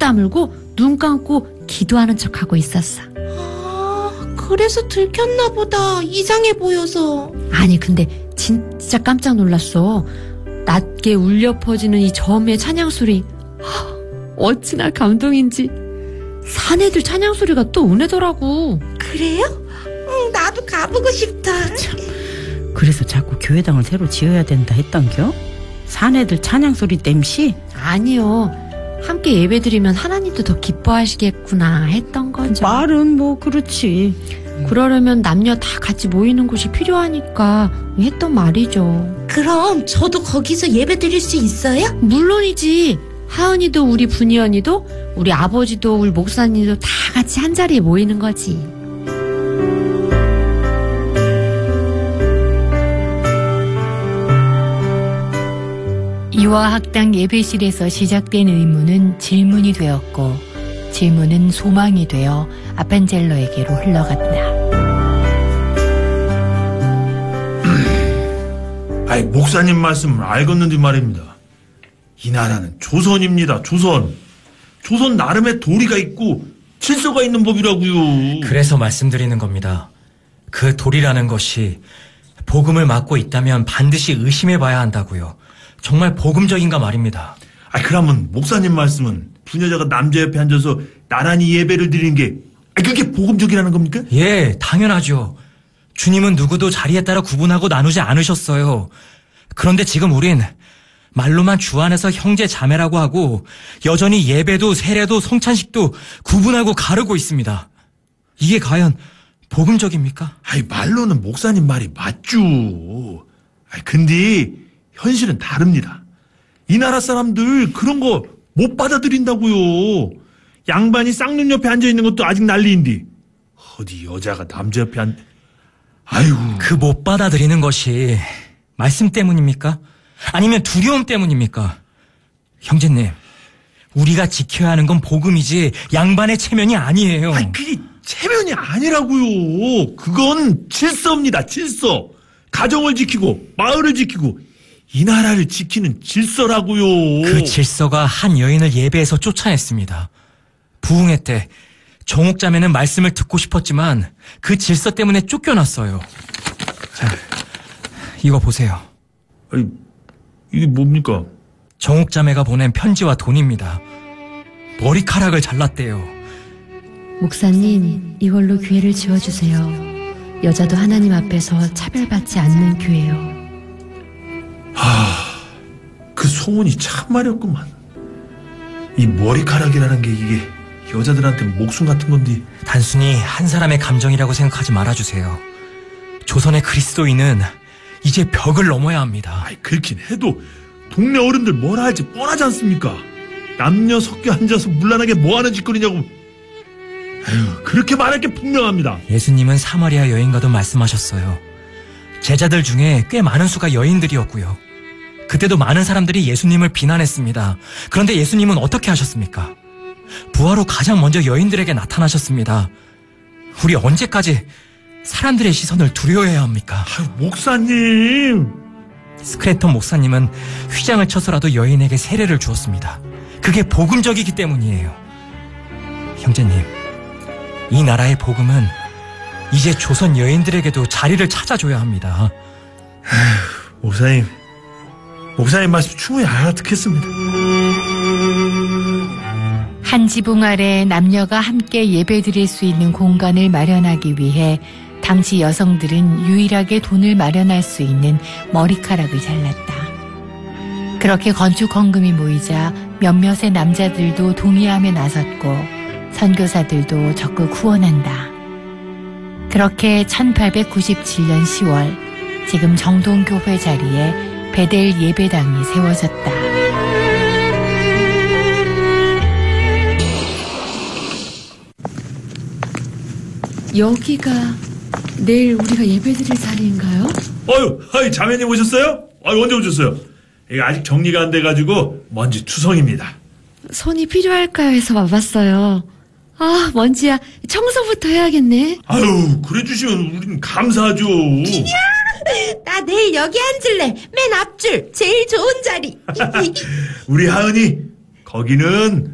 다물고 눈 감고 기도하는 척하고 있었어. 그래서 들켰나 보다. 이상해 보여서. 아니 근데 진짜 깜짝 놀랐어. 낮게 울려 퍼지는 이 점의 찬양소리. 어찌나 감동인지. 사내들 찬양소리가 또 은혜더라고. 그래요? 나도 가보고 싶다. 그래서 자꾸 교회당을 새로 지어야 된다 했던겨? 사내들 찬양소리 땜시? 아니요. 함께 예배드리면 하나님도 더 기뻐하시겠구나 했던 거죠. 말은 뭐 그렇지. 그러려면 남녀 다 같이 모이는 곳이 필요하니까 했던 말이죠. 그럼 저도 거기서 예배 드릴 수 있어요? 물론이지. 하은이도 우리 분이 언니도 우리 아버지도 우리 목사님도 다 같이 한자리에 모이는 거지. 이화 학당 예배실에서 시작된 의문은 질문이 되었고 질문은 소망이 되어 아펜젤러에게로 흘러갔다. 아이, 목사님 말씀을 알겠는데 말입니다. 이 나라는 조선입니다. 조선 나름의 도리가 있고 질서가 있는 법이라고요. 그래서 말씀드리는 겁니다. 그 도리라는 것이 복음을 맡고 있다면 반드시 의심해봐야 한다고요. 정말 복음적인가 말입니다. 그러면 목사님 말씀은 부녀자가 남자 옆에 앉아서 나란히 예배를 드리는 게 그게 복음적이라는 겁니까? 예, 당연하죠. 주님은 누구도 자리에 따라 구분하고 나누지 않으셨어요. 그런데 지금 우린 말로만 주 안에서 형제 자매라고 하고 여전히 예배도 세례도 성찬식도 구분하고 가르고 있습니다. 이게 과연 복음적입니까? 말로는 목사님 말이 맞죠. 근데 현실은 다릅니다. 이 나라 사람들 그런 거 못 받아들인다고요. 양반이 쌍눈 옆에 앉아있는 것도 아직 난리인데 어디 여자가 남자 옆에 아이고. 그 못 받아들이는 것이 말씀 때문입니까? 아니면 두려움 때문입니까? 형제님, 우리가 지켜야 하는 건 복음이지 양반의 체면이 아니에요. 그게 체면이 아니라고요. 그건 질서입니다. 질서. 가정을 지키고 마을을 지키고 이 나라를 지키는 질서라고요. 그 질서가 한 여인을 예배에서 쫓아냈습니다. 부흥회 때 정옥자매는 말씀을 듣고 싶었지만 그 질서 때문에 쫓겨났어요. 자, 이거 보세요. 이게 뭡니까? 정옥자매가 보낸 편지와 돈입니다. 머리카락을 잘랐대요. 목사님, 이걸로 교회를 지어주세요. 여자도 하나님 앞에서 차별받지 않는 교회요. 그 소문이 참말이었구만. 이 머리카락이라는 게 이게 여자들한테 목숨 같은 건데. 단순히 한 사람의 감정이라고 생각하지 말아주세요. 조선의 그리스도인은 이제 벽을 넘어야 합니다. 그렇긴 해도 동네 어른들 뭐라 할지 뻔하지 않습니까? 남녀 섞여 앉아서 문란하게 뭐하는 짓거리냐고. 그렇게 말할 게 분명합니다. 예수님은 사마리아 여인과도 말씀하셨어요. 제자들 중에 꽤 많은 수가 여인들이었고요. 그때도 많은 사람들이 예수님을 비난했습니다. 그런데 예수님은 어떻게 하셨습니까? 부활 후 가장 먼저 여인들에게 나타나셨습니다. 우리 언제까지 사람들의 시선을 두려워해야 합니까? 목사님! 스크래턴 목사님은 휘장을 쳐서라도 여인에게 세례를 주었습니다. 그게 복음적이기 때문이에요. 형제님, 이 나라의 복음은 이제 조선 여인들에게도 자리를 찾아줘야 합니다. 목사님 말씀 충분히 알아듣겠습니다. 한 지붕 아래 남녀가 함께 예배드릴 수 있는 공간을 마련하기 위해 당시 여성들은 유일하게 돈을 마련할 수 있는 머리카락을 잘랐다. 그렇게 건축 헌금이 모이자 몇몇의 남자들도 동의함에 나섰고 선교사들도 적극 후원한다. 그렇게 1897년 10월 지금 정동교회 자리에 베델 예배당이 세워졌다. 여기가 내일 우리가 예배드릴 자리인가요? 자매님 오셨어요? 언제 오셨어요? 이거 아직 정리가 안 돼가지고 먼지 투성입니다. 손이 필요할까요 해서 와봤어요. 먼지야, 청소부터 해야겠네. 그래 주시면 우린 감사하죠. 나 내일 여기 앉을래. 맨 앞줄, 제일 좋은 자리. 우리 하은이, 거기는